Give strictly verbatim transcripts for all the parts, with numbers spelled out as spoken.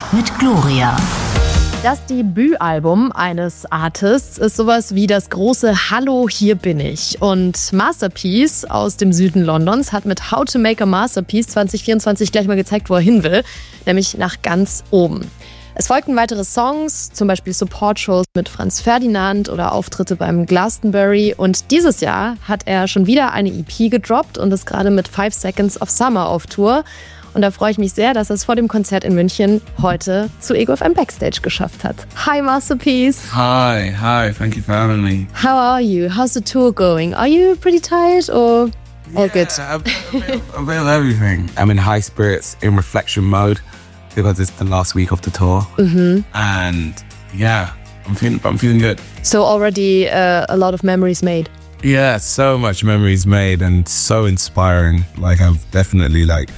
mit Gloria. Das Debütalbum eines Artists ist sowas wie das große Hallo, hier bin ich. Und Masterpiece aus dem Süden Londons hat mit How to Make a Masterpiece zwanzig vierundzwanzig gleich mal gezeigt, wo er hin will, nämlich nach ganz oben. Es folgten weitere Songs, zum Beispiel Support-Shows mit Franz Ferdinand oder Auftritte beim Glastonbury. Und dieses Jahr hat er schon wieder eine E P gedroppt und ist gerade mit Five Seconds of Summer auf Tour. Und da freue ich mich sehr, dass er es vor dem Konzert in München heute zu Ego F M Backstage geschafft hat. Hi Masterpiece. Hi, hi, thank you for having me. How are you? How's the tour going? Are you pretty tired or all yeah, good? A bit, a, bit, a bit of everything. I'm in high spirits, in reflection mode, because it's the last week of the tour. Mm-hmm. And yeah, I'm feeling, I'm feeling good. So already uh, a lot of memories made. Yeah, so much memories made and so inspiring. Like I've definitely like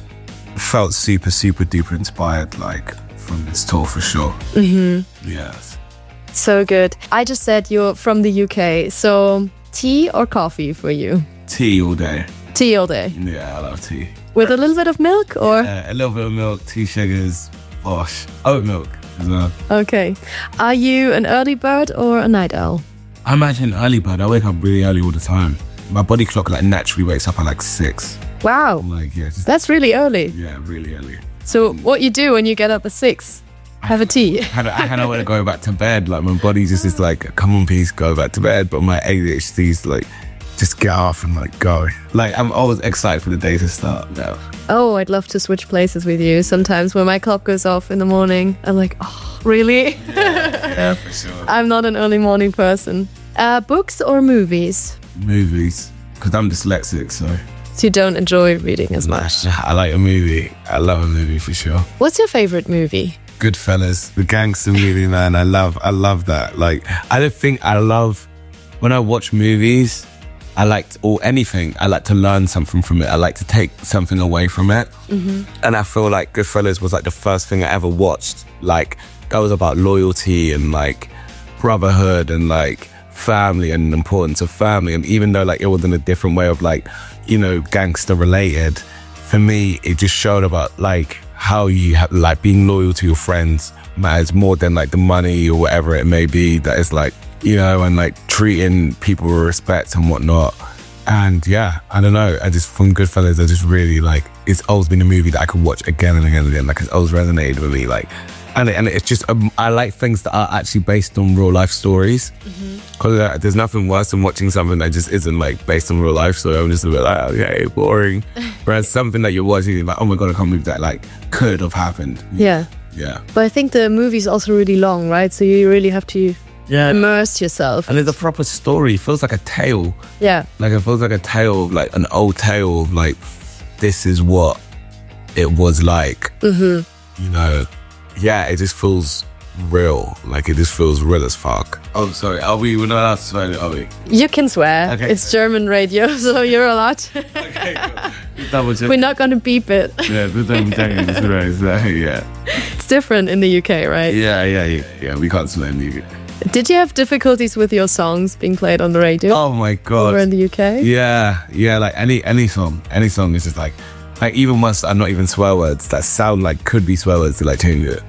felt super, super duper inspired, like from this tour for sure. Mm-hmm. Yes. So good. I just said you're from the U K, so tea or coffee for you? Tea all day. Tea all day. Yeah, I love tea. With a little bit of milk or? Yeah, a little bit of milk, tea sugars, bosh. Oat milk as well. Okay. Are you an early bird or a night owl? I'm actually an early bird. I wake up really early all the time. My body clock like naturally wakes up at like six. Wow. I'm like, yeah, just, That's really early. yeah, really early. So what you do when you get up at six? Have a tea. I kind of, I kind of want to go back to bed. Like my body just is like, come on, please go back to bed. But my A D H D's like, just get off and like go. Like I'm always excited for the day to start. No. Oh, I'd love to switch places with you. Sometimes when my clock goes off in the morning, I'm like, oh, really? Yeah, yeah, for sure. I'm not an early morning person. Uh, books or movies? Movies, because I'm dyslexic, so. So you don't enjoy reading as much. I like a movie. I love a movie for sure. What's your favorite movie? Goodfellas, the gangster movie, man. I love, I love that. Like, I don't think I love when I watch movies. I like to, or anything. I like to learn something from it. I like to take something away from it. Mm-hmm. And I feel like Goodfellas was like the first thing I ever watched. Like that was about loyalty and like brotherhood and like family and the importance of family. And even though like it was in a different way of like, you know, gangster related, for me, it just showed about like how you have like being loyal to your friends matters more than like the money or whatever it may be. That is like, you know, and like treating people with respect and whatnot. And yeah, I don't know. I just, from Goodfellas, I just really like, it's always been a movie that I could watch again and again and again. Like it's always resonated with me. Like, and, it, and it's just, um, I like things that are actually based on real life stories. Because mm-hmm. uh, there's nothing worse than watching something that just isn't like based on real life. So I'm just a bit like, okay, boring. Whereas something that you're watching, you're like, oh my God, I can't believe that like could have happened. Yeah. Yeah. But I think the movie's also really long, right? So you really have to yeah. immerse yourself. And it's a proper story. It feels like a tale. Yeah. Like it feels like a tale, of, like an old tale of like, this is what it was like. Mm-hmm. You know, yeah, it just feels real. Like it just feels real as fuck. Oh, sorry. Are we, we're not allowed to swear, are we? You can swear. Okay. It's German radio, so you're allowed. Okay, cool. Double check. We're not going to beep it. Yeah, but double checking. That's right. So, yeah. It's different in the U K, right? Yeah, yeah, yeah. Yeah, we can't swear in the U K. Did you have difficulties with your songs being played on the radio? Oh my God. Over in the U K? Yeah, yeah, like any any song. Any song is just like, like even ones that are not even swear words that sound like could be swear words to like change it.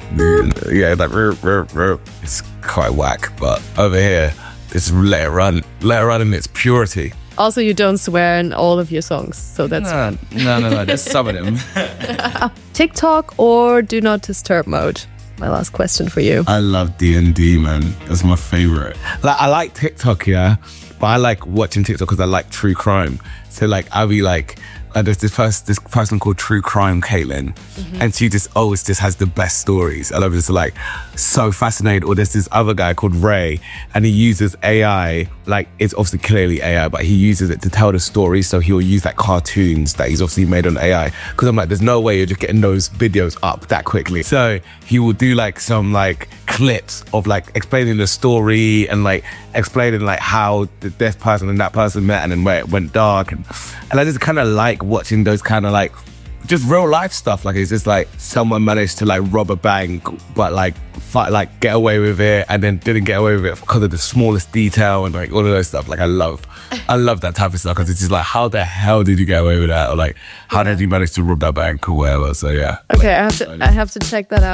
Yeah, like rrr, rrr, rrr. It's quite whack, but over here, just let it run. Let it run in its purity. Also, you don't swear in all of your songs, so that's... No, no, no, no, there's some of them. TikTok or do not disturb mode? My last question for you. I love D and D, man. That's my favorite. Like, I like TikTok, yeah, but I like watching TikTok because I like true crime. So, like, I'll be like, uh, there's this person, this person called True Crime Caitlin, mm-hmm. and she just always just has the best stories. I love it. It's like so fascinating. Or there's this other guy called Ray, and he uses A I. Like it's obviously clearly A I, but he uses it to tell the story. So he'll use like cartoons that he's obviously made on A I. Because I'm like, there's no way you're just getting those videos up that quickly. So he will do like some like clips of like explaining the story and like explaining like how the this person and that person met and then where it went dark and and I just kind of like watching those kind of like just real life stuff. Like it's just like someone managed to like rob a bank but like fight, like get away with it and then didn't get away with it because of the smallest detail and like all of those stuff. Like I love I love that type of stuff because it's just like how the hell did you get away with that or like how did you manage to rob that bank or whatever. So yeah. Okay, I have to I have to check that out.